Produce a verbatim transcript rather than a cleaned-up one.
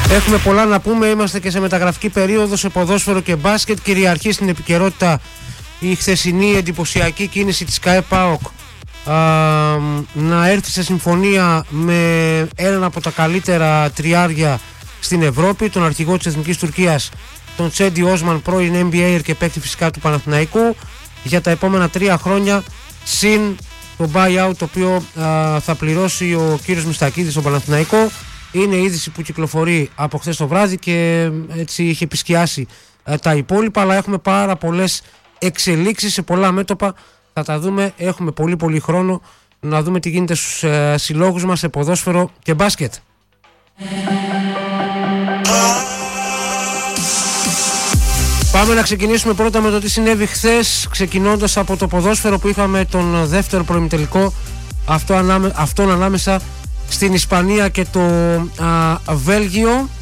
Έχουμε πολλά να πούμε, είμαστε και σε μεταγραφική περίοδο σε ποδόσφαιρο και μπάσκετ. Κυριαρχεί στην επικαιρότητα η χθεσινή εντυπωσιακή κίνηση της ΚΑΕ ΠΑΟΚ να έρθει σε συμφωνία με έναν από τα καλύτερα τριάρια στην Ευρώπη, τον αρχηγό της Εθνικής Τουρκίας, τον Τσέντι Όσμαν, πρώην N B A και παίκτη φυσικά του Παναθηναϊκού, για τα επόμενα τρία χρόνια, συν το buyout το οποίο α, θα πληρώσει ο κύριος Μιστακίδης στον Παναθηναϊκό. Είναι είδηση που κυκλοφορεί από χθες το βράδυ και έτσι είχε επισκιάσει α, τα υπόλοιπα, αλλά έχουμε πάρα πολλές εξελίξεις σε πολλά μέτωπα. Θα τα δούμε, έχουμε πολύ πολύ χρόνο να δούμε τι γίνεται στους ε, συλλόγους μας σε ποδόσφαιρο και μπάσκετ. Πάμε να ξεκινήσουμε πρώτα με το τι συνέβη χθες, ξεκινώντας από το ποδόσφαιρο που είχαμε τον δεύτερο προημιτελικό, αυτό ανάμε, αυτόν ανάμεσα στην Ισπανία και το α, Βέλγιο.